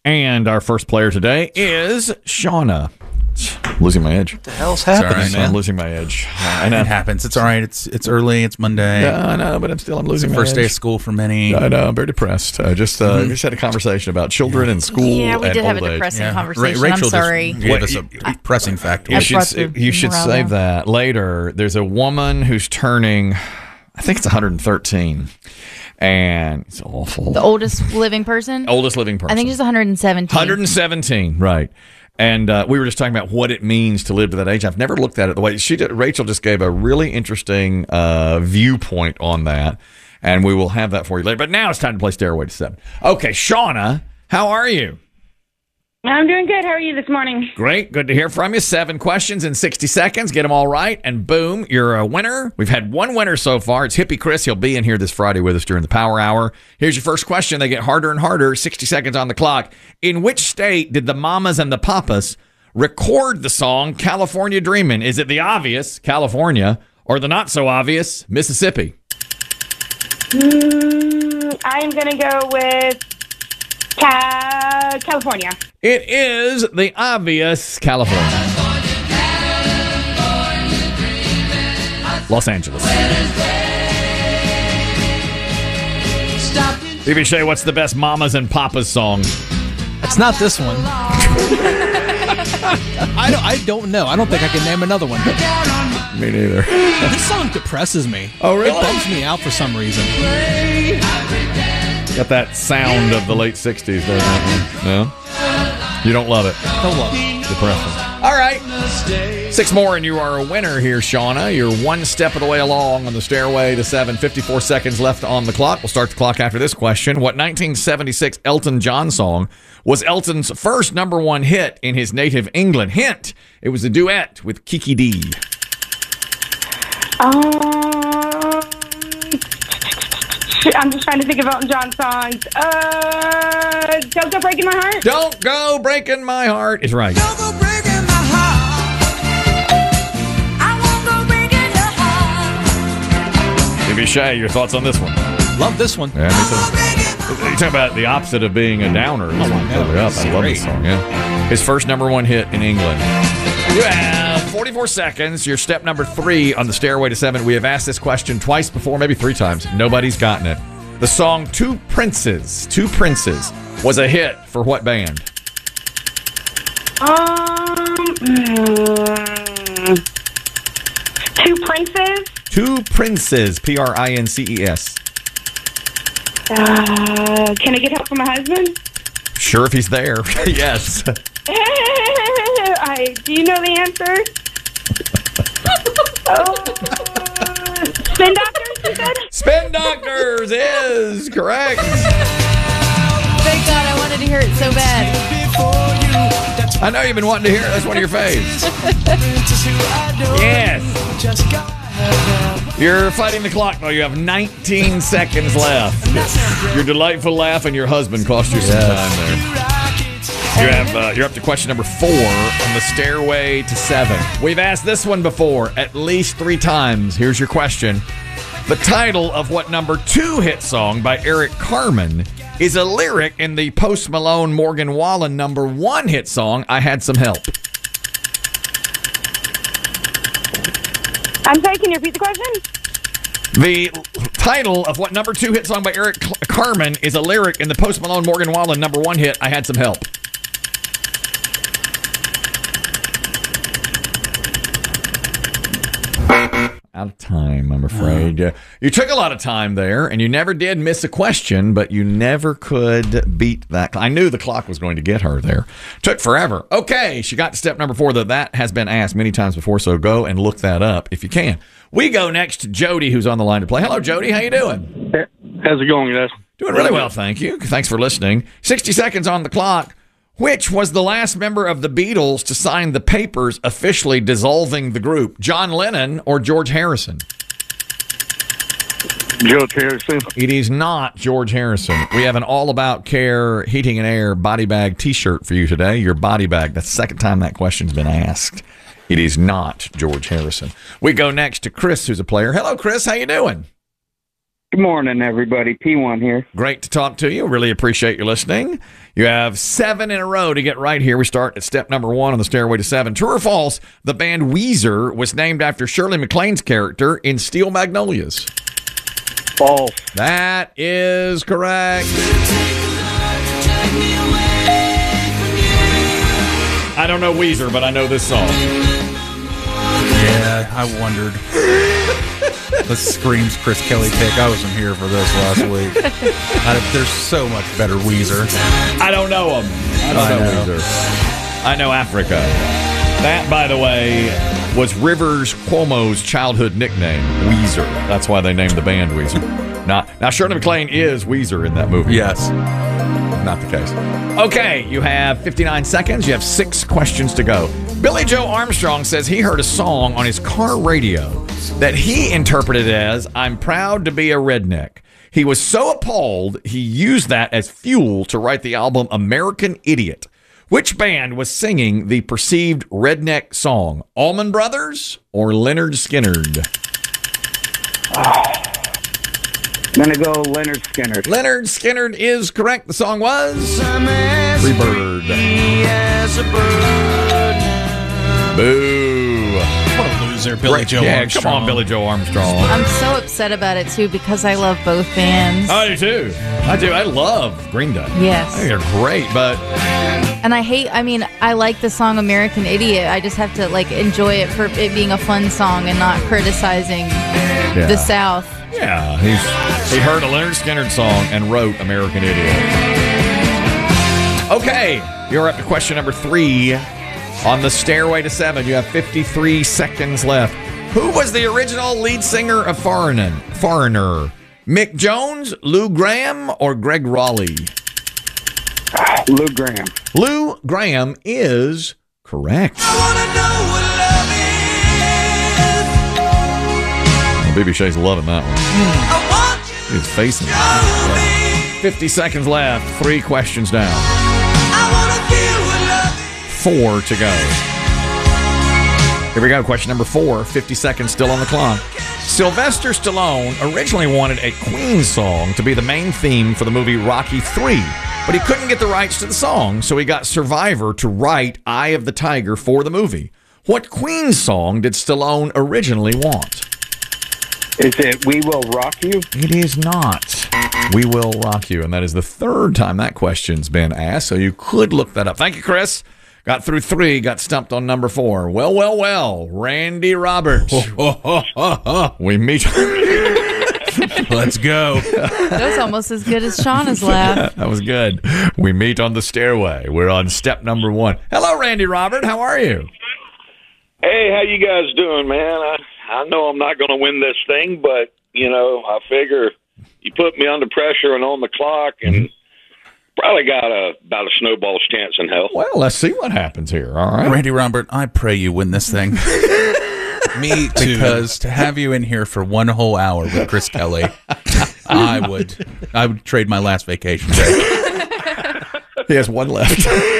And our first player today is Shauna. Losing my edge. What the hell's happening, man? I'm losing my edge. It happens. It's all right. It's early. It's Monday. Yeah, I know, but I'm losing my first edge. day of school for many. I know. I'm very depressed. Just had a conversation about children in school. Yeah, we and did have a old age. depressing conversation. Rachel I'm sorry. just gave us a pressing factor. You should save that later. There's a woman who's turning, I think it's 113. And it's awful. The oldest living person? Oldest living person. I think it's 117. 117, right. And we were just talking about what it means to live to that age. I've never looked at it the way Rachel just gave a really interesting viewpoint on that, and we will have that for you later. But now it's time to play Stairway to Seven. Okay, Shauna, how are you? I'm doing good. How are you this morning? Great. Good to hear from you. 7 questions in 60 seconds. Get them all right, and boom, you're a winner. We've had one winner so far. It's Hippie Chris. He'll be in here this Friday with us during the Power Hour. Here's your first question. They get harder and harder. 60 seconds on the clock. In which state did the Mamas and the Papas record the song California Dreamin'? Is it the obvious, California, or the not so obvious, Mississippi? I'm going to go with California. It is the obvious California. Los Angeles. Stevie Shea, what's the best Mamas and Papas song? It's not this one. I don't know. I don't think I can name another one. Me neither. This song depresses me. Oh, really? It bums me out for some reason. Got that sound of the late 60s, doesn't it? No? You don't love it? Don't love it. Depressing. All right. 6 more and you are a winner here, Shauna. You're one step of the way along on the Stairway to 7. 54 seconds left on the clock. We'll start the clock after this question. What 1976 Elton John song was Elton's first #1 hit in his native England? Hint, it was a duet with Kiki D. I'm just trying to think of Elton John songs. Don't Go Breaking My Heart? Don't Go Breaking My Heart is right. Don't go breaking my heart. I won't go breaking your heart. Stevie Shea, your thoughts on this one? Love this one. Yeah, me too. You talk about the opposite of being a downer. This one's totally up. I love this song. Yeah, his first #1 hit in England. You have 44 seconds. Your step number 3 on the Stairway to 7. We have asked this question twice before, maybe 3 times. Nobody's gotten it. The song Two Princes was a hit for what band? Two Princes? Two Princes, Princes. Can I get help from my husband? Sure, if he's there. Yes. Do you know the answer? Spin Doctors, you said? Spin Doctors is correct. Thank God, I wanted to hear it so bad. I know you've been wanting to hear it. That's one of your faves. Yes. You're fighting the clock, though. You have 19 seconds left. Your delightful laugh and your husband cost you some time there. You're up to question number 4 on the Stairway to 7. We've asked this one before at least 3 times. Here's your question. The title of what #2 hit song by Eric Carmen is a lyric in the Post Malone Morgan Wallen #1 hit song, I Had Some Help? I'm sorry, can you repeat the question? The title of what #2 hit song by Eric Carmen is a lyric in the Post Malone Morgan Wallen #1 hit, I Had Some Help? Out of time, I'm afraid. You took a lot of time there, and you never did miss a question, but you never could beat that. I knew the clock was going to get her there. Took forever. Okay, she got to step number 4, though. That has been asked many times before, so go and look that up if you can. We go next to Jody, who's on the line to play. Hello, Jody. How you doing? How's it going, guys? Doing really well, thank you. Thanks for listening. 60 seconds on the clock. Which was the last member of the Beatles to sign the papers officially dissolving the group? John Lennon or George Harrison? George Harrison. It is not George Harrison. We have an All About Care Heating and Air body bag t-shirt for you today. Your body bag. That's the second time that question's been asked. It is not George Harrison. We go next to Chris, who's a player. Hello, Chris. How you doing? Good morning, everybody. P1 here. Great to talk to you. Really appreciate you listening. You have 7 in a row to get right here. We start at step number 1 on the stairway to 7. True or false, the band Weezer was named after Shirley MacLaine's character in Steel Magnolias? False. That is correct. I don't know Weezer, but I know this song. Yeah, I wondered. The Screams Chris Kelly take. I wasn't here for this last week. There's so much better Weezer. I don't know them. I don't know Weezer. I know Africa. That, by the way, was Rivers Cuomo's childhood nickname, Weezer. That's why they named the band Weezer. Now, Shirley MacLaine is Weezer in that movie. Yes. Not the case. Okay, you have 59 seconds. You have 6 questions to go. Billy Joe Armstrong says he heard a song on his car radio that he interpreted as, "I'm proud to be a redneck." He was so appalled, he used that as fuel to write the album American Idiot. Which band was singing the perceived redneck song? Allman Brothers or Leonard Skinner? I'm going to go Leonard Skinner. Leonard Skinner is correct. The song was Free Bird. Boo. What a loser, Billy Joe Armstrong. Come on, Billy Joe Armstrong. I'm so upset about it too because I love both bands. I do too. I do. I love Green Day. Yes. I think they're great, but And I like the song American Idiot. I just have to enjoy it for it being a fun song and not criticizing the South. yeah, he heard a Leonard Skinner song and wrote American Idiot. Okay, you're up to question number 3 on the stairway to 7. You have 53 seconds left. Who was the original lead singer of Foreigner? Mick Jones, Lou Gramm, or Greg Raleigh? Lou Gramm. Lou Gramm is correct. Well, BB Shay's loving that one. He's facing it. 50 seconds left. 3 questions down. 4 to go. Here we go. Question number 4. 50 seconds still on the clock. Sylvester Stallone originally wanted a Queen song to be the main theme for the movie Rocky III, but he couldn't get the rights to the song, so he got Survivor to write Eye of the Tiger for the movie. What Queen song did Stallone originally want? Is it We Will Rock You? It is not. We Will Rock You, and that is the 3rd time that question's been asked, so you could look that up. Thank you, Chris. Got through 3, got stumped on number 4. Well. Randy Roberts. We meet. Let's go. That was almost as good as Shauna's laugh. That was good. We meet on the stairway. We're on step number 1. Hello, Randy Robert. How are you? Hey, how you guys doing, man? I know I'm not going to win this thing, but, I figure you put me under pressure and on the clock and probably got about a snowball's chance in hell. Well, let's see what happens here, all right? Randy Robert, I pray you win this thing. Me too. Because to have you in here for 1 whole hour with Chris Kelly, I would trade my last vacation day. He has 1 left.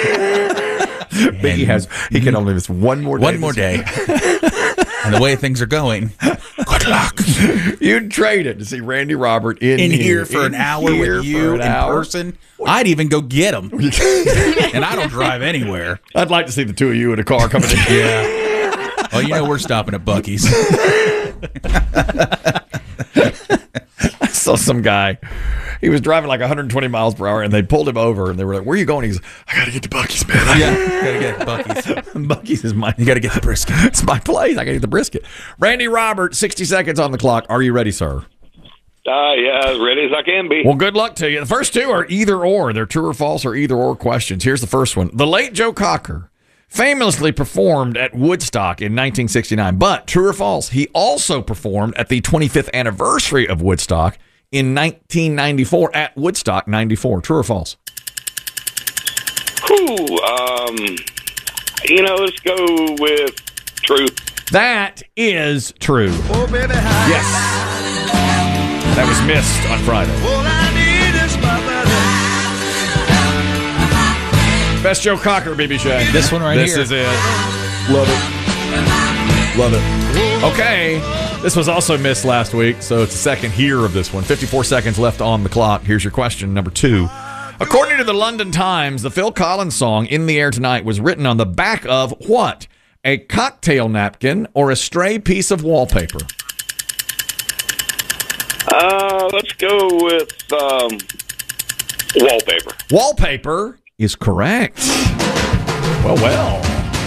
He can only miss 1 more day. 1 more day. And the way things are going, good luck. You'd trade it to see Randy Robert in here for an hour with you in person. I'd even go get him. And I don't drive anywhere. I'd like to see the 2 of you in a car coming in. Yeah. Well, we're stopping at Buc-ee's. I saw some guy. He was driving like 120 miles per hour, and they pulled him over, and they were like, "Where are you going?" He goes, "I got to get to Buc-ee's, man." Gotta get Buc-ee's. Buc-ee's is my. You got to get the brisket. It's my place. I got to get the brisket. Randy Robert, 60 seconds on the clock. Are you ready, sir? Yeah, as ready as I can be. Well, good luck to you. The first 2 are either or. They're true or false or either or questions. Here's the first one. The late Joe Cocker famously performed at Woodstock in 1969, but true or false, he also performed at the 25th anniversary of Woodstock in 1994 at Woodstock 94. True or false? Let's go with true. That is true. Oh, baby, yes. That was missed on Friday. All I need is my buddy. Best Joe Cocker, BB Shay. This one right this here. This is it. Love it. Love it. Okay. This was also missed last week, so it's the second here of this one. 54 seconds left on the clock. Here's your question, number 2. According to the London Times, the Phil Collins song In the Air Tonight was written on the back of what? A cocktail napkin or a stray piece of wallpaper? Let's go with wallpaper. Wallpaper is correct. Well.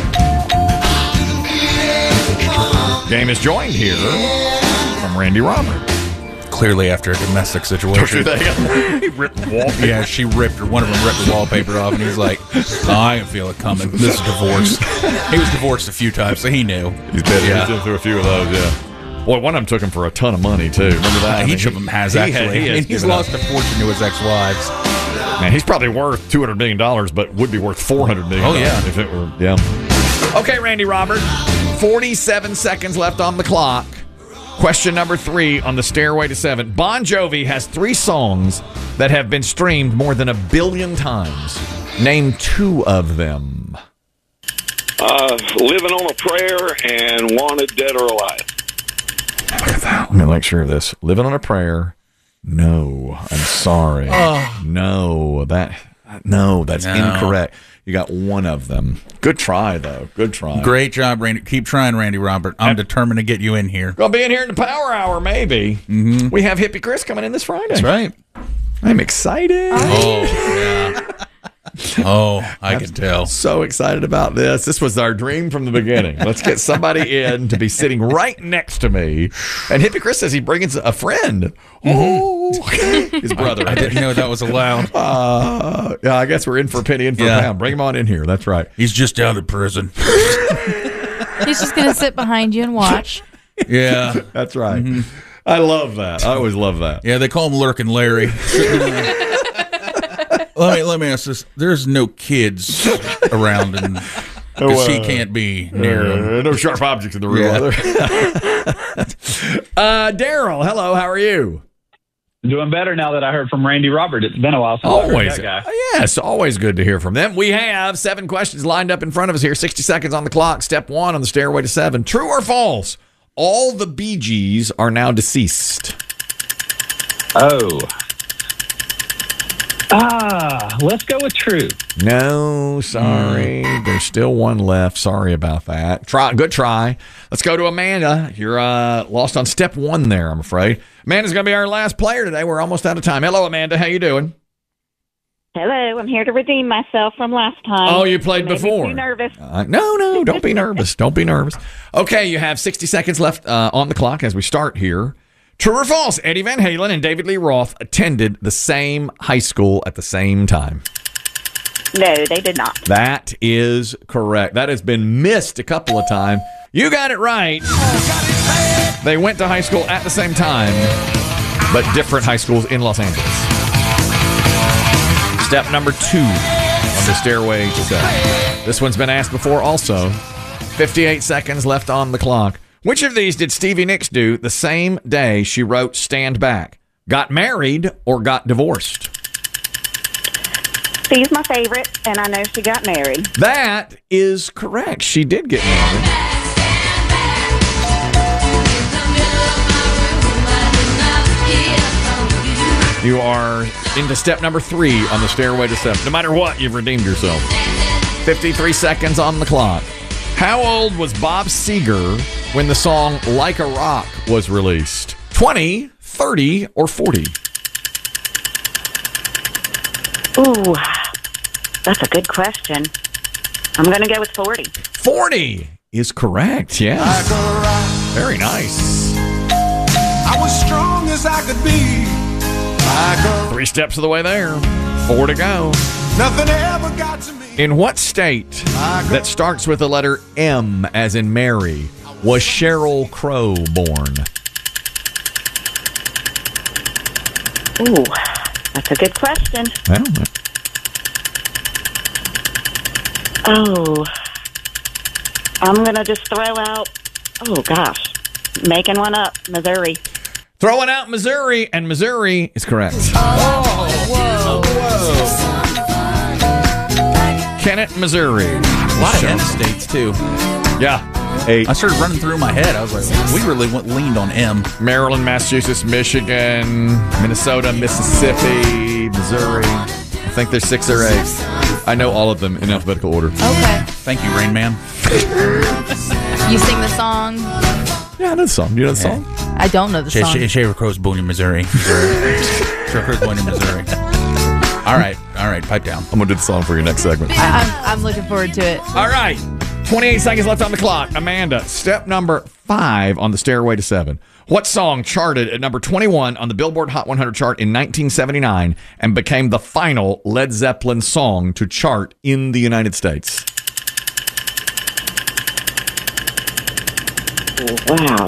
Game is joined here from Randy Robert. Clearly after a domestic situation. He ripped the wallpaper. Yeah, one of them ripped the wallpaper off, and he's like, I can feel it coming. This is divorce. He was divorced a few times, so he knew. He's been through a few of those, yeah. Boy, one of them took him for a ton of money, too. Remember that? Each of them has, actually. He's lost a fortune to his ex-wives. Man, he's probably worth $200 million, but would be worth $400 million. Oh, yeah. If it were, yeah. Okay, Randy Robert, 47 seconds left on the clock. Question number 3 on the Stairway to 7. Bon Jovi has 3 songs that have been streamed more than 1 billion times. Name 2 of them. Living on a Prayer and Wanted Dead or Alive. Look at that. Let me make sure of this. Living on a Prayer. No, I'm sorry. No, that's incorrect. You got one of them. Good try, though. Good try. Great job, Randy. Keep trying, Randy Robert. I'm determined to get you in here. Gonna be in here in the Power Hour, maybe. Mm-hmm. We have Hippie Chris coming in this Friday. That's right. I'm excited. Oh, yeah. Oh, I can tell. So excited about this. This was our dream from the beginning. Let's get somebody in to be sitting right next to me. And Hippie Chris says he brings a friend. Oh, his brother. I didn't know that was allowed. Yeah, I guess we're in for a penny, in for a pound. Bring him on in here. That's right. He's just out of prison. He's just going to sit behind you and watch. Yeah. That's right. Mm-hmm. I love that. I always love that. Yeah, they call him Lurkin' Larry. Let me ask this. There's no kids around because he can't be near them. No sharp objects in the room. Daryl, hello. How are you? Doing better now that I heard from Randy Robert. It's been a while since I heard that guy. Yes, always good to hear from them. We have 7 questions lined up in front of us here. 60 seconds on the clock. Step 1 on the Stairway to 7. True or false? All the Bee Gees are now deceased. Oh. Let's go with true. No, sorry. There's still one left. Sorry about that. Good try. Let's go to Amanda. You're lost on step 1 there, I'm afraid. Amanda's going to be our last player today. We're almost out of time. Hello, Amanda. How you doing? Hello. I'm here to redeem myself from last time. Oh, you played before. Too nervous. No. Don't be nervous. Don't be nervous. Okay, you have 60 seconds left on the clock as we start here. True or false? Eddie Van Halen and David Lee Roth attended the same high school at the same time. No, they did not. That is correct. That has been missed a couple of times. You got it right. They went to high school at the same time, but different high schools in Los Angeles. Step number 2 on the Stairway to 7. This one's been asked before also. 58 seconds left on the clock. Which of these did Stevie Nicks do the same day she wrote Stand Back? Got married or got divorced? She's my favorite, and I know she got married. That is correct. She did get married. You are into step number 3 on the Stairway to 7. No matter what, you've redeemed yourself. 53 seconds on the clock. How old was Bob Seger when the song Like a Rock was released? 20, 30, or 40? Ooh, that's a good question. I'm going to go with 40. 40 is correct, yeah. Like a rock. Very nice. I was strong as I could be. Like 3 steps of the way there. 4 to go. Nothing ever got to me. In what state that starts with the letter M, as in Mary, was Sheryl Crow born? Ooh, that's a good question. Oh, I'm going to just throw out, making one up, Missouri. Throwing out Missouri, and Missouri is correct. Whoa. Kennett, Missouri. A lot of M states, too. Yeah. 8. I started running through my head. I was like, we really leaned on M. Maryland, Massachusetts, Michigan, Minnesota, Mississippi, Missouri. I think there's 6 or 8. I know all of them in alphabetical order. Okay. Thank you, Rain Man. You sing the song? Yeah, I know the song. Do you know the song? I don't know the song. Shaver Crow's born in Missouri. Shaver Crow's born in Missouri. All right, pipe down. I'm going to do the song for your next segment. I'm looking forward to it. All right. 28 seconds left on the clock. Amanda, step number 5 on the Stairway to 7. What song charted at number 21 on the Billboard Hot 100 chart in 1979 and became the final Led Zeppelin song to chart in the United States? Wow.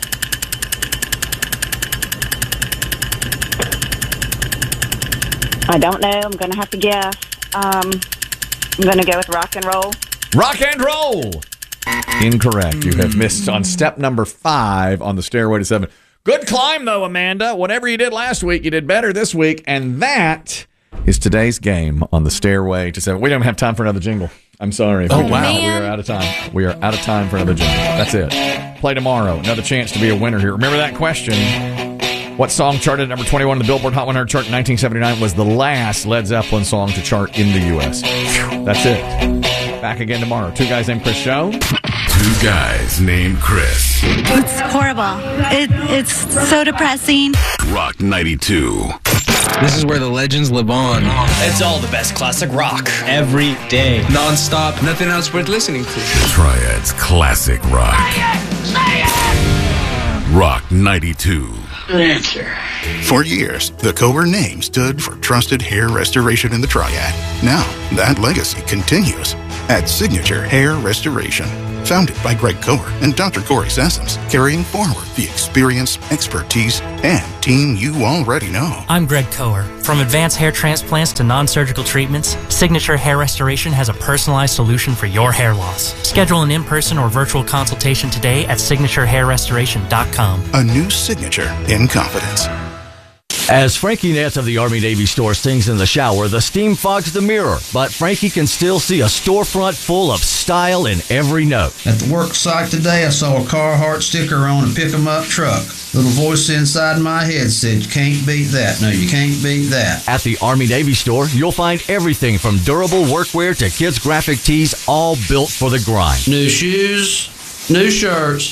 I don't know. I'm going to have to guess. I'm going to go with rock and roll. Rock and roll! Incorrect. You have missed on step number 5 on the Stairway to 7. Good climb, though, Amanda. Whatever you did last week, you did better this week. And that is today's game on the Stairway to 7. We don't have time for another jingle. I'm sorry. Oh, wow. We are out of time. We are out of time for another jingle. That's it. Play tomorrow. Another chance to be a winner here. Remember that question. What song charted at number 21 on the Billboard Hot 100 chart in 1979 was the last Led Zeppelin song to chart in the U.S.? That's it. Back again tomorrow. 2 Guys Named Chris show. 2 Guys Named Chris. It's horrible. It's so depressing. Rock 92. This is where the legends live on. It's all the best classic rock. Every day. Non-stop. Nothing else worth listening to. Triad's classic rock. Say it! Rock 92. Good answer. For years, the Kohler name stood for trusted hair restoration in the Triad. Now, that legacy continues at Signature Hair Restoration. Founded by Greg Kohler and Dr. Corey Sessoms, carrying forward the experience, expertise, and team you already know. I'm Greg Kohler. From advanced hair transplants to non-surgical treatments, Signature Hair Restoration has a personalized solution for your hair loss. Schedule an in-person or virtual consultation today at signaturehairrestoration.com. A new signature in confidence. As Frankie Nance of the Army-Navy store sings in the shower, the steam fogs the mirror, but Frankie can still see a storefront full of style in every note. At the work site today, I saw a Carhartt sticker on a pick-em-up truck. Little voice inside my head said, "You can't beat that. No, you can't beat that." At the Army-Navy store, you'll find everything from durable workwear to kids' graphic tees, all built for the grind. New shoes, new shirts,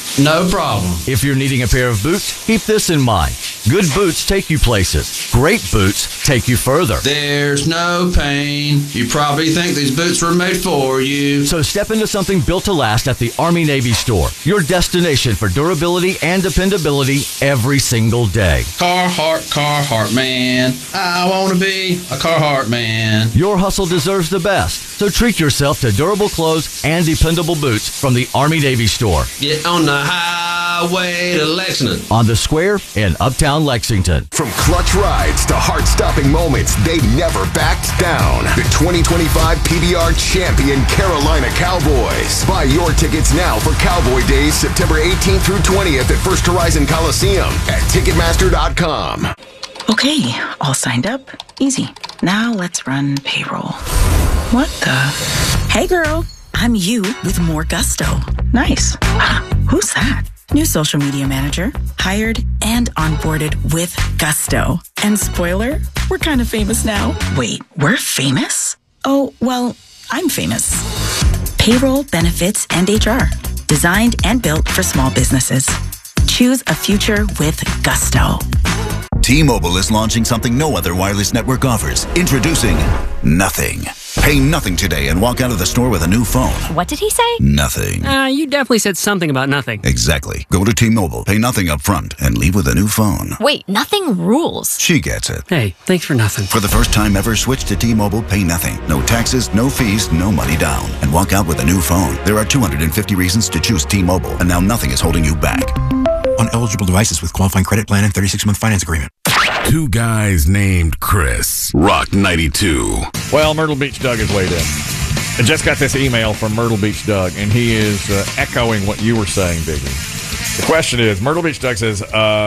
no problem. If you're needing a pair of boots, keep this in mind. Good boots take you places. Great boots take you further. There's no pain. You probably think these boots were made for you. So step into something built to last at the Army-Navy store. Your destination for durability and dependability every single day. Carhartt, man. I want to be a Carhartt man. Your hustle deserves the best. So treat yourself to durable clothes and dependable boots from the Army-Navy store. Get on the highway to Lexington. On the square in Uptown Lexington. From clutch rides to heart-stopping moments, they never backed down. The 2025 PBR champion Carolina Cowboys. Buy your tickets now for Cowboy Days, September 18th through 20th at First Horizon Coliseum at Ticketmaster.com. Okay, all signed up. Easy. Now let's run payroll. What the? Hey girl, I'm you with more gusto. Nice. Who's that? New social media manager, hired and onboarded with gusto. And spoiler, we're kind of famous now. Wait, we're famous? Oh, well, I'm famous. Payroll, benefits, and HR. Designed and built for small businesses. Choose a future with gusto. T-Mobile is launching something no other wireless network offers. Introducing Nothing. Pay nothing today and walk out of the store with a new phone. What did he say? Nothing. You definitely said something about nothing. Exactly. Go to T-Mobile, pay nothing up front, and leave with a new phone. Wait, nothing rules. She gets it. Hey, thanks for nothing. For the first time ever, switch to T-Mobile, pay nothing. No taxes, no fees, no money down. And walk out with a new phone. There are 250 reasons to choose T-Mobile, and now nothing is holding you back. On eligible devices with qualifying credit plan and 36-month finance agreement. 2 Guys Named Chris. Rock 92. Well, Myrtle Beach Doug has weighed in. I just got this email from Myrtle Beach Doug, and he is echoing what you were saying, Biggie. The question is, Myrtle Beach Doug says,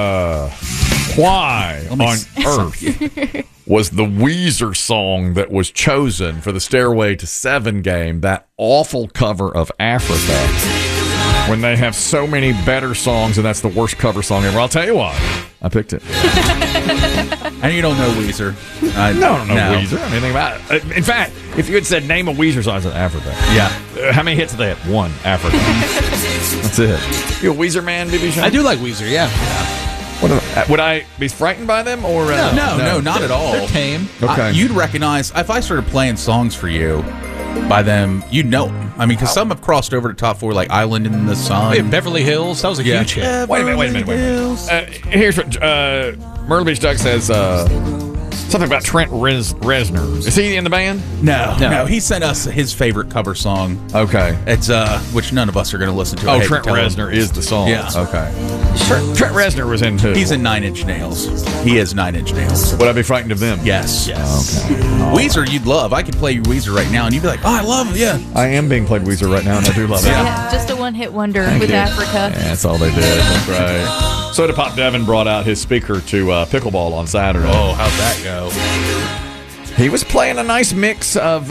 why on earth was the Weezer song that was chosen for the Stairway to 7 game that awful cover of Africa when they have so many better songs, and that's the worst cover song ever. I'll tell you why. I picked it. And you don't know Weezer. No, I don't know Weezer. I mean, think about it. In fact, if you had said name a Weezer song, I said Africa. Yeah. How many hits did they have? One, Africa. That's it. You a Weezer man, BB Sean? I do like Weezer, yeah. Would I be frightened by them or No, not at all. They're tame. Okay. You'd recognize if I started playing songs for you by them, you'd know them. I mean, because some have crossed over to top 4, like "Island in the Sun." Hey, Beverly Hills, that was a huge hit. Wait a minute. Here's what Myrtle Beach Doug says. Something about Trent Reznor. Is he in the band? No. He sent us his favorite cover song. Okay. It's which none of us are going to listen to. Oh, Trent Reznor is the song. Yeah. Okay. Trent Reznor was in who? He's in 9 Inch Nails. He is 9 Inch Nails. Would I be frightened of them? Yes. Okay. Weezer, you'd love. I could play you Weezer right now, and you'd be like, "Oh, I love it." Yeah. I am being played Weezer right now, and I do love it. Yeah, just a one-hit wonder Thank with you. Africa. Yeah, that's all they did. That's right. Soda Pop Devin brought out his speaker to pickleball on Saturday. Oh, how'd that go? He was playing a nice mix of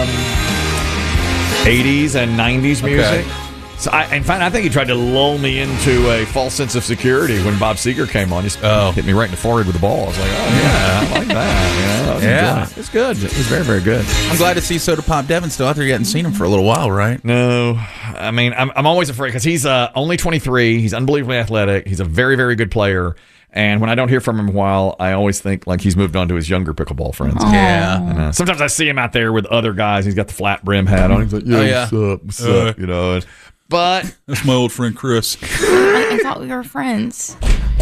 80s and 90s music. So in fact, I think he tried to lull me into a false sense of security when Bob Seger came on. He hit me right in the forehead with the ball. I was like, oh, yeah, I like that. Yeah. It's good. It's very, very good. I'm glad to see Soda Pop Devin still out there. You hadn't seen him for a little while, right? No. I mean, I'm always afraid because he's only 23. He's unbelievably athletic. He's a very, very good player. And when I don't hear from him a while, I always think like he's moved on to his younger pickleball friends. Aww. Yeah. And, sometimes I see him out there with other guys. He's got the flat brim hat on. He's like, what's up? What's up? You know. But that's my old friend Chris. I thought we were friends.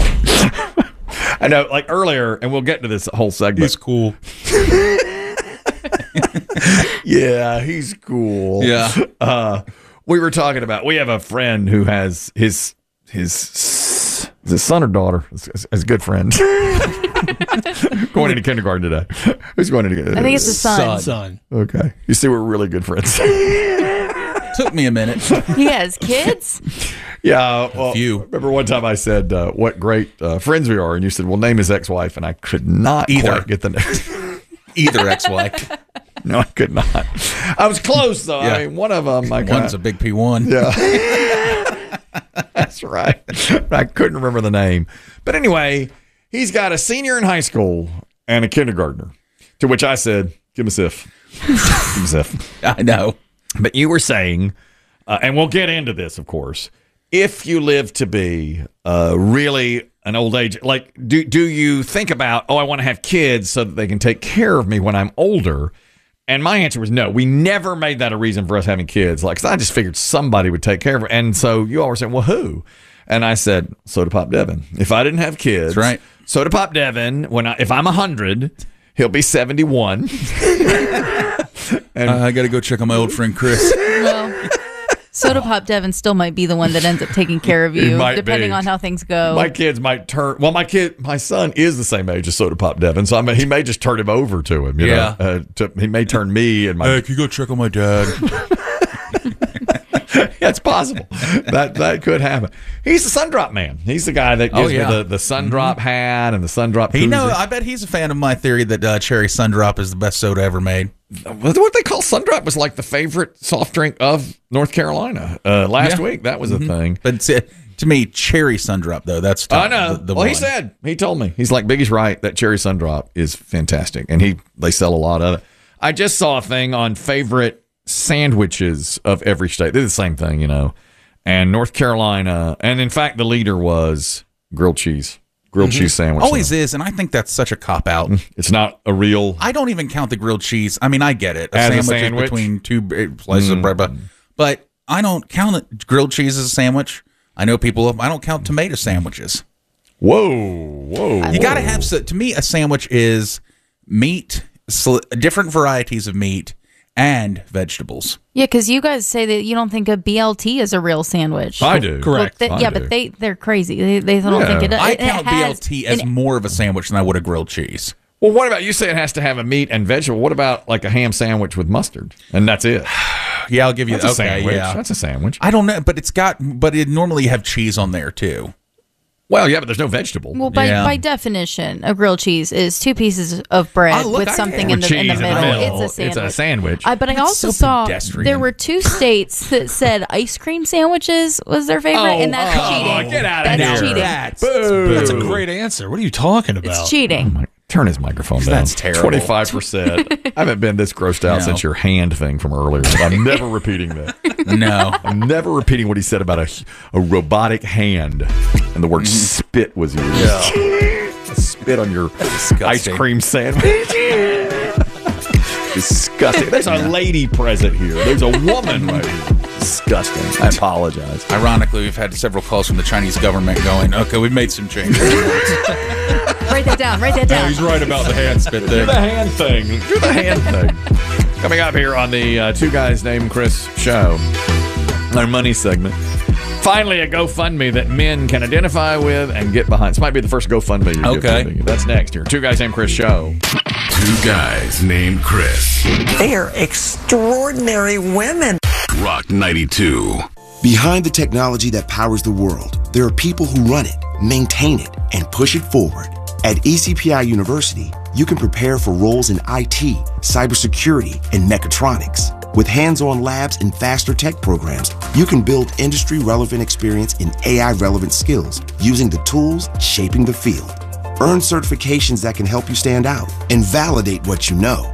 I know, like earlier, and we'll get to this whole segment. He's cool. Yeah, he's cool. Yeah. We were talking about, we have a friend who has his son or daughter, is a good friend, going into kindergarten today. Who's going into kindergarten? I think it's a son. Okay. You see, we're really good friends. Took me a minute. He has kids? Yeah. Well, remember one time I said, what great friends we are, and you said, well, name his ex-wife, and I could not quite get the name. Either ex-wife. No, I could not. I was close, though. Yeah. I mean, one of them. One's a big P1. Yeah. That's right. I couldn't remember the name. But anyway, he's got a senior in high school and a kindergartner, to which I said, give him a sif. Give him a sif. I know. But you were saying, and we'll get into this, of course, if you live to be really an old age, like, do you think about, I want to have kids so that they can take care of me when I'm older? And my answer was no. We never made that a reason for us having kids. Like, 'cause I just figured somebody would take care of it. And so you all were saying, well, who? And I said, Soda Pop Devin. If I didn't have kids, that's right. Soda Pop Devin, if I'm 100, he'll be 71. And I got to go check on my old friend Chris. Well, Soda Pop Devin still might be the one that ends up taking care of you, depending on how things go. My kids might turn. Well, my son is the same age as Soda Pop Devin, so he may just turn him over to him. You know? He may turn me and my. Hey, can you go check on my dad? Yeah, it's possible. That could happen. He's the sun drop man. He's the guy that gives me the sun drop hat and the sun drop. I bet he's a fan of my theory that cherry sun drop is the best soda ever made. What they call sun drop was like the favorite soft drink of North Carolina last week. That was a thing. But to me, cherry sun drop though, that's I know. Well, he told me, he's like, Biggie's right. That cherry sun drop is fantastic, and they sell a lot of it. I just saw a thing on favorite sandwiches of every state. They're the same thing, you know. And North Carolina, and in fact, the leader was grilled cheese sandwich. Always is, and I think that's such a cop out. It's not a real. I don't even count the grilled cheese. I mean, I get it. As sandwich is between two slices of bread, but I don't count it. Grilled cheese as a sandwich. I know I don't count tomato sandwiches. Whoa! You got to have. To me, a sandwich is meat, different varieties of meat, and vegetables. Yeah, because you guys say that you don't think a BLT is a real sandwich. I do. Correct. But they're crazy. They don't think it. I count BLT as more of a sandwich than I would a grilled cheese. Well, what about, you say it has to have a meat and vegetable? What about like a ham sandwich with mustard? And that's it. Yeah, I'll give you that's a sandwich. Yeah. That's a sandwich. I don't know, but it normally have cheese on there too. Well, yeah, but there's no vegetable. Well, by definition, a grilled cheese is 2 pieces of bread with something in the middle. It's a sandwich. It's a sandwich. But I also saw there were 2 states that said ice cream sandwiches was their favorite, and that's cheating. Get out of that's here. cheating. That's a great answer. What are you talking about? It's cheating. Turn his microphone down. That's terrible. 25%. I haven't been this grossed out since your hand thing from earlier. I'm never repeating that. No. I'm never repeating what he said about a robotic hand. And the word spit was used. Yeah. Spit on your ice cream sandwich. Disgusting. There's a lady present here. There's a woman right here. Disgusting. I apologize. Ironically, we've had several calls from the Chinese government going, okay, we've made some changes. Write that down. Write that down. No, he's right about the hand spit thing. Do the hand thing. Do the hand thing. Coming up here on the Two Guys Named Chris show, our money segment. Finally, a GoFundMe that men can identify with and get behind. This might be the first GoFundMe you're getting. That's next here. Two Guys Named Chris show. Two Guys Named Chris. They are extraordinary women. Rock 92. Behind the technology that powers the world, there are people who run it, maintain it, and push it forward. At ECPI University, you can prepare for roles in IT, cybersecurity, and mechatronics. With hands-on labs and faster tech programs, you can build industry-relevant experience in AI-relevant skills using the tools shaping the field. Earn certifications that can help you stand out and validate what you know.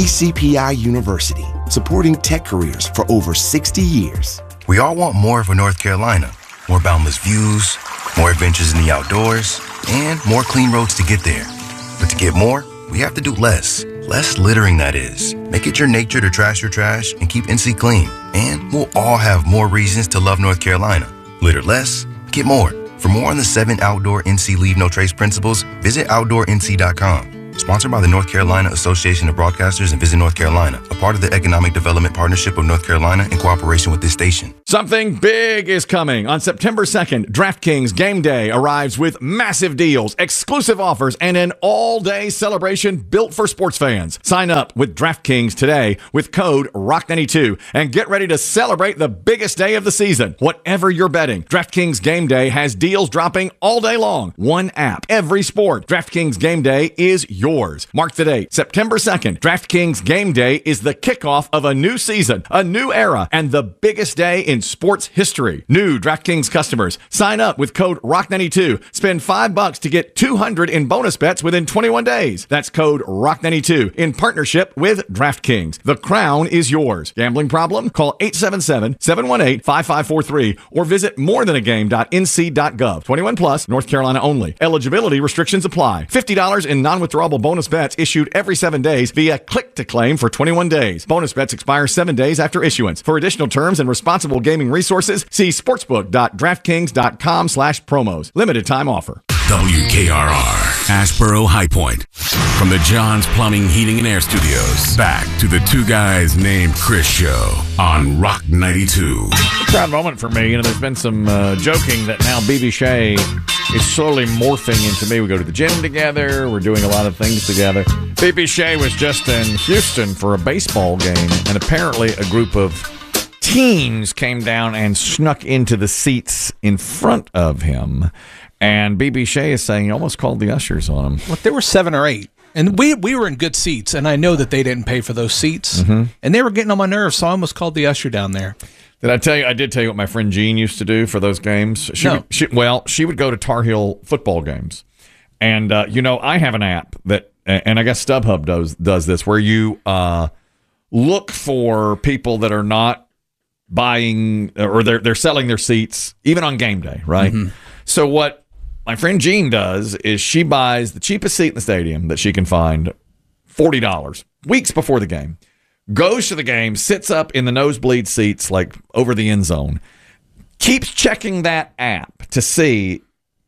ECPI University, supporting tech careers for over 60 years. We all want more for North Carolina. More boundless views, more adventures in the outdoors, and more clean roads to get there. But to get more, we have to do less. Less littering, that is. Make it your nature to trash your trash and keep NC clean. And we'll all have more reasons to love North Carolina. Litter less, get more. For more on the 7 outdoor NC Leave No Trace principles, visit OutdoorNC.com. Sponsored by the North Carolina Association of Broadcasters and Visit North Carolina, a part of the Economic Development Partnership of North Carolina in cooperation with this station. Something big is coming. On September 2nd, DraftKings Game Day arrives with massive deals, exclusive offers, and an all-day celebration built for sports fans. Sign up with DraftKings today with code ROCK92 and get ready to celebrate the biggest day of the season. Whatever you're betting, DraftKings Game Day has deals dropping all day long. One app, every sport. DraftKings Game Day is yours. Mark the date, September 2nd. DraftKings Game Day is the kickoff of a new season, a new era, and the biggest day in sports history. New DraftKings customers, sign up with code ROCK92. Spend $5 to get $200 in bonus bets within 21 days. That's code ROCK92 in partnership with DraftKings. The crown is yours. Gambling problem? Call 877-718-5543 or visit morethanagame.nc.gov. 21 plus, North Carolina only. Eligibility restrictions apply. $50 in non-withdrawable bonus bets issued every 7 days via click to claim for 21 days. Bonus bets expire 7 days after issuance. For additional terms and responsible gaming resources, see sportsbook.draftkings.com/promos. Limited time offer. WKRR, Ashboro High Point. From the John's Plumbing, Heating, and Air Studios, back to the Two Guys Named Chris show on Rock 92. Proud moment for me. There's been some joking that now BB Shea is slowly morphing into me. We go to the gym together. We're doing a lot of things together. BB Shea was just in Houston for a baseball game, and apparently a group of teens came down and snuck into the seats in front of him. And BB Shea is saying he almost called the ushers on him. Well, there were 7 or 8. And we were in good seats, and I know that they didn't pay for those seats. Mm-hmm. And they were getting on my nerves, so I almost called the usher down there. Did I tell you? I did tell you what my friend Jean used to do for those games. She would go to Tar Heel football games. And, I have an app that, and I guess StubHub does this, where you look for people that are not buying, or they're selling their seats, even on game day, right? Mm-hmm. So what my friend Jean does is she buys the cheapest seat in the stadium that she can find, $40, weeks before the game, goes to the game, sits up in the nosebleed seats, like over the end zone, keeps checking that app to see,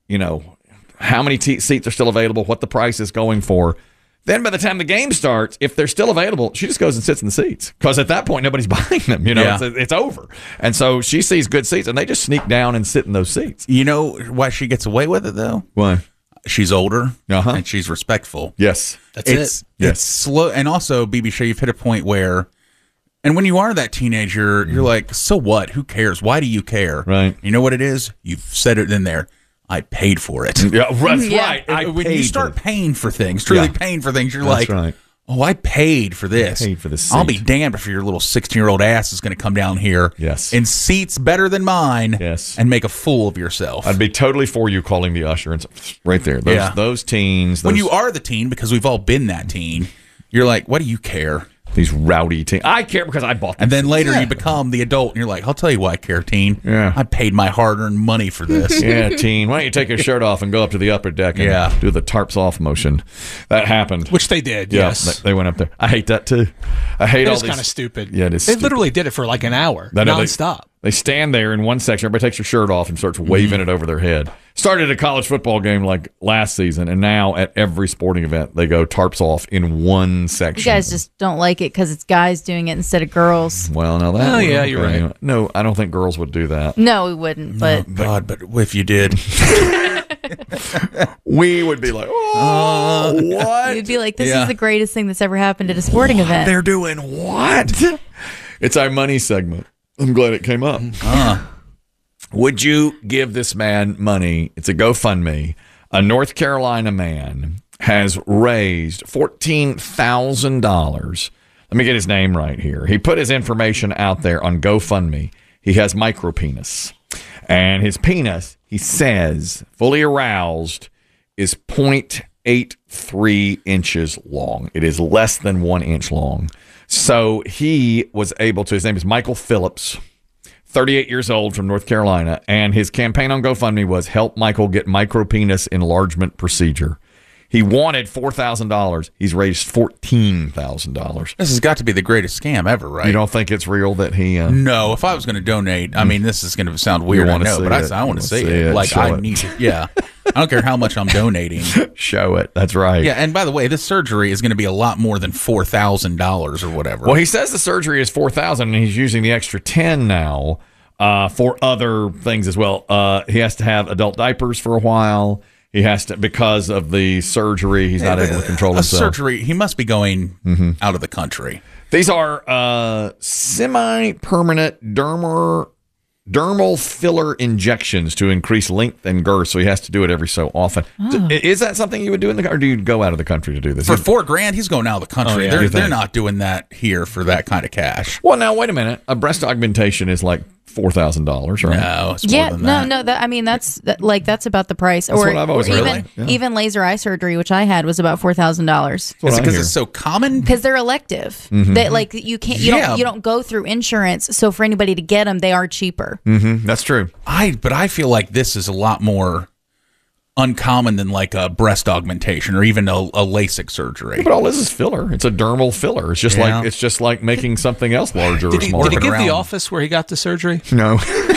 how many seats are still available, what the price is going for. Then by the time the game starts, if they're still available, she just goes and sits in the seats. Because at that point, nobody's buying them. It's over. And so she sees good seats, and they just sneak down and sit in those seats. You know why she gets away with it, though? Why? She's older, and she's respectful. Yes. It's slow. And also, BB Shea, you've hit a point where, and when you are that teenager, you're like, so what? Who cares? Why do you care? Right. You know what it is? You've said it in there. I paid for it. Yeah, that's right. When you start paying for things, truly paying for things, you're That's like, right. oh, I paid for this. I paid for this I'll seat. be damned if your little 16-year-old ass is going to come down here in seats better than mine and make a fool of yourself. I'd be totally for you calling the usher and right there. Those teens. When you are the teen, because we've all been that teen, you're like, what do you care? These rowdy teens. I care because I bought them. And then later you become the adult and you're like, I'll tell you why I care, teen. Yeah. I paid my hard-earned money for this. Yeah, teen. Why don't you take your shirt off and go up to the upper deck and do the tarps off motion? That happened. Which they did, Yeah, yes. they went up there. I hate that too. I hate all It's these. kind of stupid. Yeah, it is They stupid. literally did it for like an hour, I know, nonstop. They stand there in one section. Everybody takes their shirt off and starts waving it over their head. Started a college football game like last season, and now at every sporting event, they go tarps off in one You section. guys just don't like it because it's guys doing it instead of girls. Well, now that. Oh, would- yeah, you're right. No, I don't think girls would do that. No, we wouldn't. But Oh, God, but if you did. We would be like, oh, what? you'd be like, this is the greatest thing that's ever happened at a sporting event. They're doing what? It's our money segment. I'm glad it came up. Would you give this man money? It's a GoFundMe. A North Carolina man has raised $14,000. Let me get his name right here. He put his information out there on GoFundMe. He has micropenis. And his penis, he says, fully aroused, is 0.83 inches long. It is less than 1 inch long. So he was able to, his name is Michael Phillips, 38 years old from North Carolina, and his campaign on GoFundMe was help Michael get micropenis enlargement procedure. He wanted $4,000. He's raised $14,000. This has got to be the greatest scam ever, right? You don't think it's real that he... No, if I was going to donate, I mean, this is going to sound weird, I wanna know, see but it. I want to You see wanna it. see it. Like, Show I it. need it. Yeah. I don't care how much I'm donating. Show it. That's right. Yeah, and by the way, this surgery is going to be a lot more than $4,000 or whatever. Well, he says the surgery is $4,000, and he's using the extra $10 now for other things as well. He has to have adult diapers for a while. He has to, because of the surgery, he's not able to control himself. Surgery, he must be going out of the country. These are semi-permanent dermal filler injections to increase length and girth, so he has to do it every so often. Is that something you would do in the country, or do you go out of the country to do this? For $4,000, he's going out of the country. Oh, yeah. They're not doing that here for that kind of cash. Well, now, wait a minute. A breast augmentation is like $4,000, right? No, it's yeah, more than that. no. I mean, that's about the price. That's what I've always heard. even Yeah. even laser eye surgery, which I had, was about $4,000. what Is it I because hear. it's so common? Because they're elective. Mhm. They like you can't you Yeah. don't go through insurance. So for anybody to get them, they are cheaper. Mm-hmm. That's true. But I feel like this is a lot more uncommon than like a breast augmentation or even a LASIK surgery. But all this is filler. It's a dermal filler. It's just Yeah. like making something else larger or Did he smaller. give around. the office where he got the surgery? No.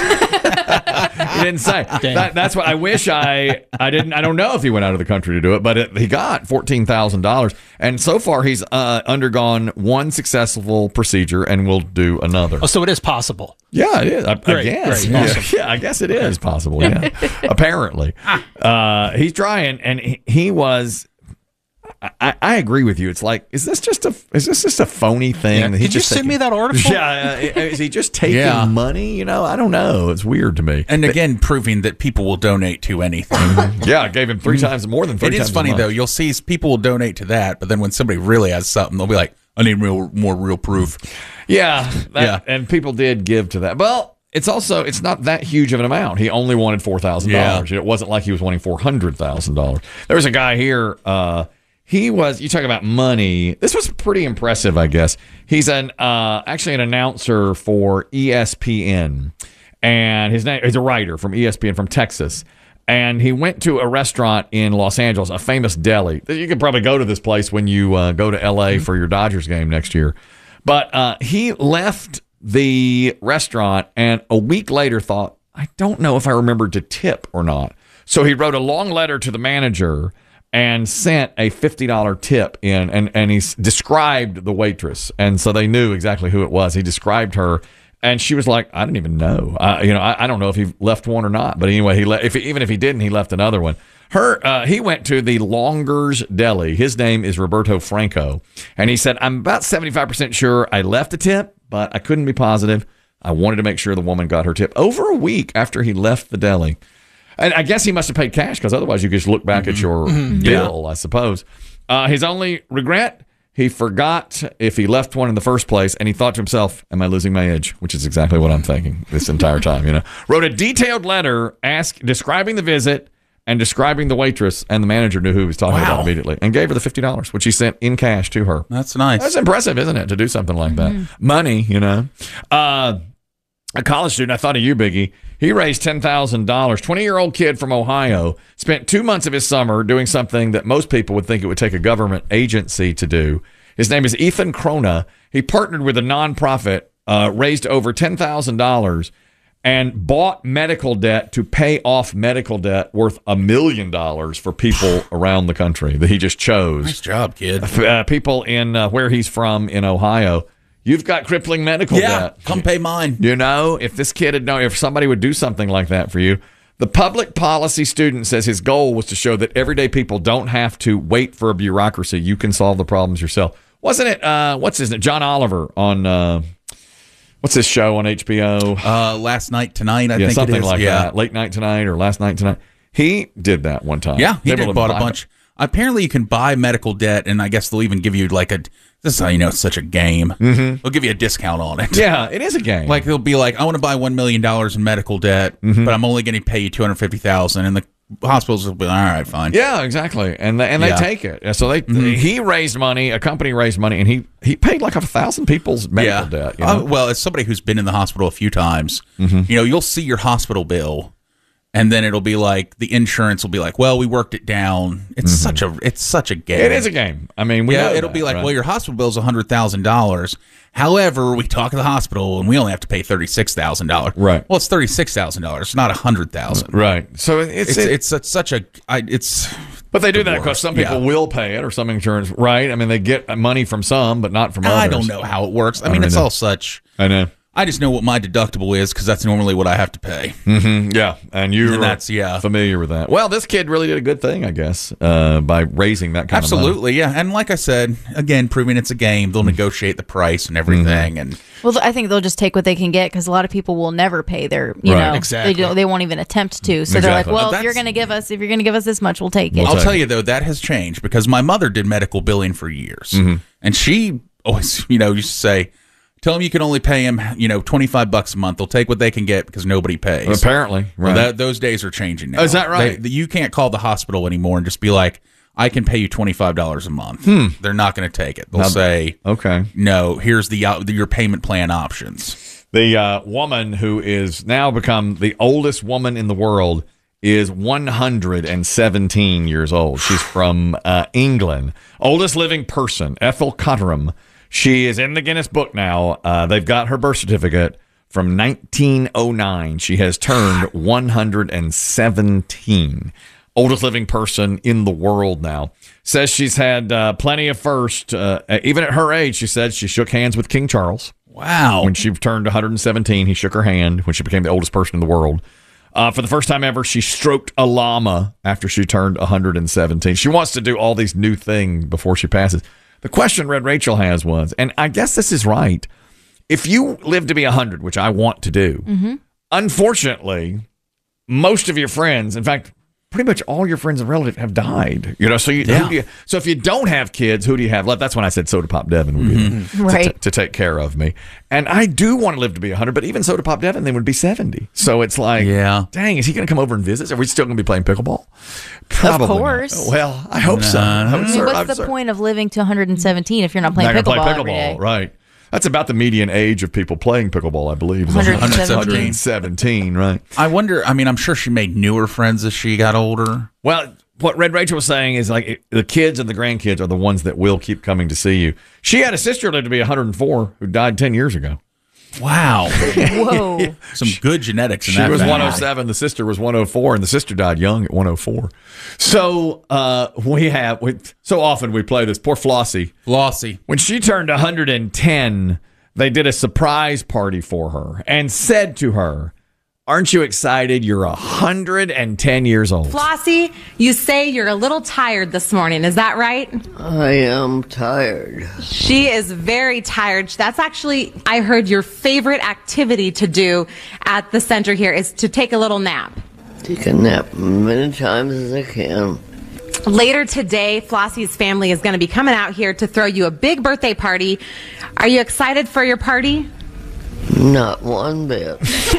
He didn't say. That's what I wish I didn't. I don't know if he went out of the country to do it, but he got $14,000, and so far he's undergone one successful procedure and will do another. Oh, so it is possible. Yeah, it is. I Great, guess. great, awesome. Yeah, I guess it is possible. Yeah, apparently, he's trying, and he was. I agree with you. It's like, is this just a phony thing? Yeah. That he's Did you just send taking- me that article? Yeah, is he just taking Yeah. money? You know, I don't know. It's weird to me. And again, proving that people will donate to anything. Yeah, I gave him three times more than three It times. is as funny much. though. You'll see people will donate to that, but then when somebody really has something, they'll be like, "I need more real proof." Yeah, Yeah. and people did give to that. Well, it's not that huge of an amount. He only wanted $4,000. It wasn't like he was wanting $400,000. There was a guy here. You talk about money. This was pretty impressive, I guess. He's actually an announcer for ESPN, and he's a writer from ESPN from Texas. And he went to a restaurant in Los Angeles, a famous deli. You could probably go to this place when you go to LA for your Dodgers game next year. But he left the restaurant and a week later thought, I don't know if I remembered to tip or not. So he wrote a long letter to the manager and sent a $50 tip in, and he described the waitress. And so they knew exactly who it was. He described her, and she was like, I didn't even know. I don't know if he left one or not. But anyway, even if he didn't, he left another one. He went to the Longer's Deli. His name is Roberto Franco. And he said, I'm about 75% sure I left a tip, but I couldn't be positive. I wanted to make sure the woman got her tip over a week after he left the deli. And I guess he must have paid cash because otherwise you could just look back at your bill, I suppose. His only regret, he forgot if he left one in the first place, and he thought to himself, am I losing my edge? Which is exactly what I'm thinking this entire time. Wrote a detailed letter describing the visit and describing the waitress, and the manager knew who he was talking about immediately and gave her the $50, which he sent in cash to her. That's nice. That's impressive, isn't it, to do something like that? Money, a college student, I thought of you, Biggie. He raised $10,000. 20-year-old kid from Ohio spent 2 months of his summer doing something that most people would think it would take a government agency to do. His name is Ethan Krona. He partnered with a nonprofit, raised over $10,000, and bought medical debt to pay off medical debt worth $1 million for people around the country that he just chose. Nice job, kid. People in where he's from in Ohio. You've got crippling medical debt. Come pay mine. If this kid had known, if somebody would do something like that for you. The public policy student says his goal was to show that everyday people don't have to wait for a bureaucracy. You can solve the problems yourself. Wasn't it, what's his name? John Oliver on, what's this show on HBO? Last Night Tonight, I think something it is. Like that. Late Night Tonight or Last Night Tonight. He did that one time. Yeah, he bought a bunch. Apparently, you can buy medical debt, and I guess they'll even give you this is how you know it's such a game. They'll give you a discount on it. Yeah, it is a game. Like they'll be like, I want to buy $1 million in medical debt, but I'm only going to pay you $250,000, and the hospitals will be all right, fine. Yeah, exactly, and they take it. So he raised money, a company raised money, and he paid like 1,000 people's medical debt. Well, as somebody who's been in the hospital a few times, you'll see your hospital bill. And then it'll be like the insurance will be like, well, we worked it down. It's such a game. It is a game. I mean, it'll be like, well, your hospital bill is $100,000. However, we talk to the hospital and we only have to pay $36,000. Right. Well, it's $36,000. It's not $100,000. Right. So it's such a. But they do that because some people will pay it or some insurance. Right. I mean, they get money from some, but not from others. I don't know how it works. I mean, it's all such. I know. I just know what my deductible is because that's normally what I have to pay. Yeah, and you're familiar with that. Well, this kid really did a good thing, I guess, by raising that kind of money. Absolutely, yeah. And like I said, again, proving it's a game, they'll negotiate the price and everything. And well, I think they'll just take what they can get because a lot of people will never pay their, exactly. they won't even attempt to. So they're like, well, if you're going to give us this much, we'll take it. I'll tell you though, that has changed because my mother did medical billing for years, and she always, used to say, tell them you can only pay them, $25 a month. They'll take what they can get because nobody pays. Apparently, right. Well, those days are changing now. Oh, is that right? You can't call the hospital anymore and just be like, I can pay you $25 a month. They're not going to take it. They'll say, okay, no, here's your payment plan options. The woman who is now become the oldest woman in the world is 117 years old. She's from England. Oldest living person, Ethel Cotterham. She is in the Guinness Book now. They've got her birth certificate from 1909. She has turned 117. Oldest living person in the world now. Says she's had plenty of firsts. Even at her age, she said she shook hands with King Charles. Wow. When she turned 117, he shook her hand when she became the oldest person in the world. For the first time ever, she stroked a llama after she turned 117. She wants to do all these new things before she passes. The question Red Rachel has was, and I guess this is right, if you live to be 100, which I want to do, unfortunately, most of your friends, in fact, pretty much all your friends and relatives have died. So so if you don't have kids, who do you have left? That's when I said Soda Pop Devin would be there to take care of me. And I do want to live to be 100, but even Soda Pop Devin then would be 70. So it's like, dang, is he going to come over and visit? Are we still going to be playing pickleball? Probably. Of course. Not. Well, I hope so. What's the point of living to 117 if you're not playing pickleball every day? Right. That's about the median age of people playing pickleball, I believe. 117, right. I wonder, I'm sure she made newer friends as she got older. Well, what Red Rachel was saying is like the kids and the grandkids are the ones that will keep coming to see you. She had a sister lived to be 104 who died 10 years ago. Wow. Whoa. Some good genetics in that. She was family. 107, the sister was 104, and the sister died young at 104. So so often we play this. Poor Flossie. When she turned 110, they did a surprise party for her and said to her, aren't you excited? You're 110 years old. Flossie, you say you're a little tired this morning. Is that right? I am tired. She is very tired. That's actually, I heard, your favorite activity to do at the center here is to take a little nap. Take a nap many times as I can. Later today, Flossie's family is going to be coming out here to throw you a big birthday party. Are you excited for your party? Not one bit.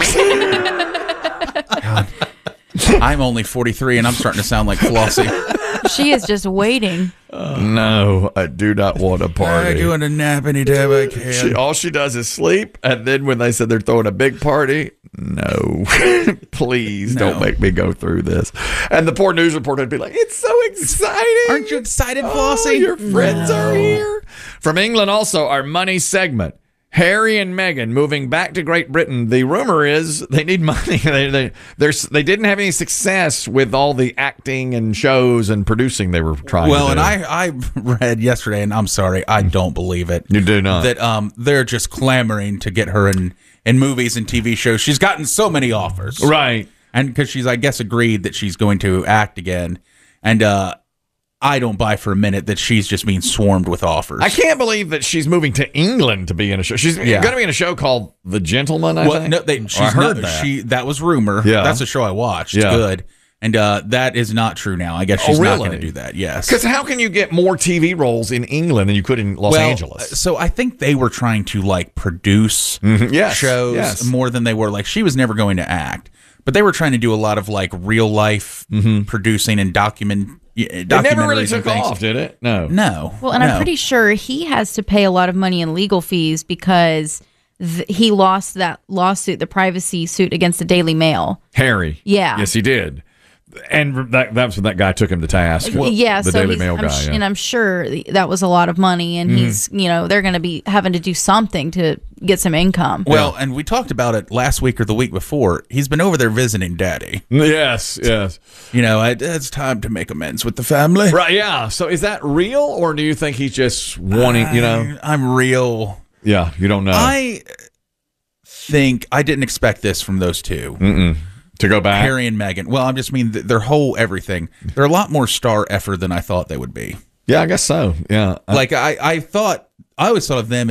God. I'm only 43 and I'm starting to sound like Flossie. She is just waiting. No, I do not want a party. I'm doing a nap anytime I can. All she does is sleep, and then when they said they're throwing a big party, no. Please don't make me go through this. And the poor news reporter would be like, it's so exciting. Aren't you excited, Flossie? Your friends are here. From England also, our money segment. Harry and Meghan moving back to Great Britain. The rumor is they need money. They didn't have any success with all the acting and shows and producing they were trying to do. Well, and I read yesterday, and I'm sorry, I don't believe it. You do not. That they're just clamoring to get her in movies and TV shows. She's gotten so many offers. Right. And because she's, I guess, agreed that she's going to act again. And I don't buy for a minute that she's just being swarmed with offers. I can't believe that she's moving to England to be in a show. She's going to be in a show called The Gentleman, I think. No, I heard that. That was rumor. Yeah. That's a show I watched. Yeah. Good. And that is not true now. I guess she's not going to do that. Yes. Because how can you get more TV roles in England than you could in Los Angeles? So I think they were trying to produce shows more than they were. She was never going to act. But they were trying to do a lot of real life producing and documentaries. It never really took off, did it? No. Well, and I'm pretty sure he has to pay a lot of money in legal fees because he lost that lawsuit, the privacy suit against the Daily Mail. Harry. Yeah. Yes, he did. And that's when that guy took him to task. Yeah, the so Daily Mail guy. And I'm sure that was a lot of money, and he's, they're going to be having to do something to get some income. Well, and we talked about it last week or the week before. He's been over there visiting Daddy. Yes. It's time to make amends with the family. Right, yeah. So is that real, or do you think he's just wanting, I'm real. Yeah, you don't know. I think I didn't expect this from those two. Mm-mm. To go back? Harry and Meghan. Well, I just mean their whole everything. They're a lot more star effort than I thought they would be. Yeah, I guess so. Yeah. I always thought of them